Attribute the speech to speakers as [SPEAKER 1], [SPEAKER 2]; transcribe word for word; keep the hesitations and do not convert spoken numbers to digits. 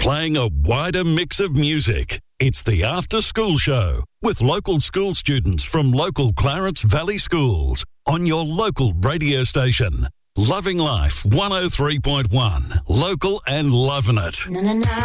[SPEAKER 1] Playing a wider mix of music. It's the After School Show with local school students from local Clarence Valley schools on your local radio station. Loving Life one oh three point one. Local and loving it.
[SPEAKER 2] Na, na, na.